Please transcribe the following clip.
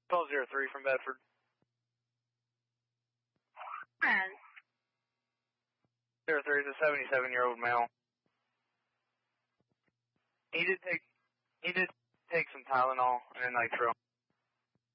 1203 from Bedford. 03 is a 77-year-old male. He did take some Tylenol and a nitro.